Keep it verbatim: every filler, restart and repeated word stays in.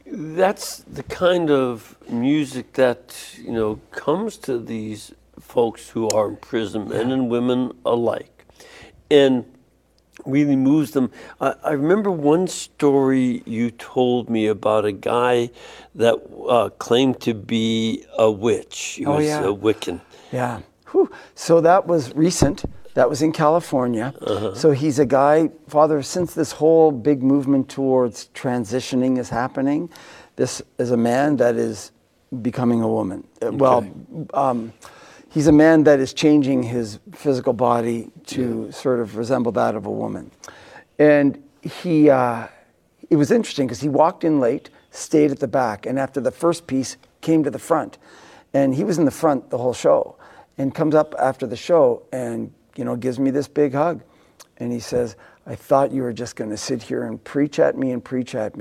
that's the kind of music that, you know, comes to these folks who are in prison, men Yeah. and women alike, and really moves them. I, I remember one story you told me about a guy that uh, claimed to be a witch. He Oh, was yeah. a Wiccan. Yeah. Whew. So that was recent. That was in California. Uh-huh. So he's a guy, Father, since this whole big movement towards transitioning is happening, this is a man that is becoming a woman. Uh, Well, um, he's a man that is changing his physical body to Yeah. sort of resemble that of a woman. And he, uh, it was interesting because he walked in late, stayed at the back, and after the first piece, came to the front. And he was in the front the whole show, and comes up after the show and, you know, gives me this big hug. And he says, I thought you were just going to sit here and preach at me and preach at me.